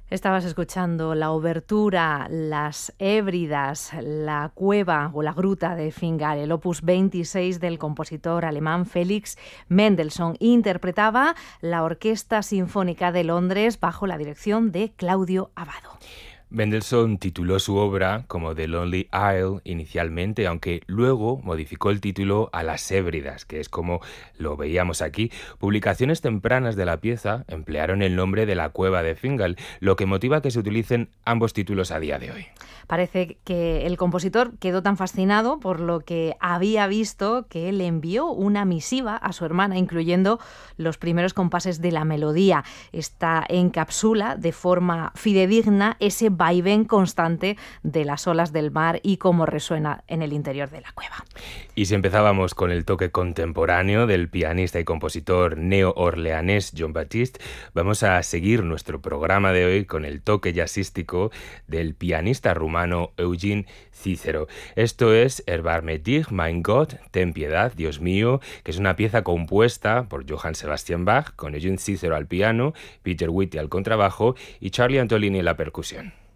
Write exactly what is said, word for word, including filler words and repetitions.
Estabas escuchando la obertura, las Hébridas, la cueva o la gruta de Fingal, el opus veintiséis del compositor alemán Felix Mendelssohn. Interpretaba la Orquesta Sinfónica de Londres bajo la dirección de Claudio Abbado. Mendelssohn tituló su obra como The Lonely Isle inicialmente, aunque luego modificó el título a Las Hébridas, que es como lo veíamos aquí. Publicaciones tempranas de la pieza emplearon el nombre de la cueva de Fingal, lo que motiva que se utilicen ambos títulos a día de hoy. Parece que el compositor quedó tan fascinado por lo que había visto que le envió una misiva a su hermana, incluyendo los primeros compases de la melodía. Esta encapsula de forma fidedigna ese vaivén constante de las olas del mar y cómo resuena en el interior de la cueva. Y si empezábamos con el toque contemporáneo del pianista y compositor neo-orleanés Jon Batiste, vamos a seguir nuestro programa de hoy con el toque jazzístico del pianista rumano Eugene Cicero. Esto es Erbarme dich, mein Gott, ten piedad, Dios mío, que es una pieza compuesta por Johann Sebastian Bach con Eugene Cicero al piano, Peter Whitty al contrabajo y Charlie Antolini en la percusión.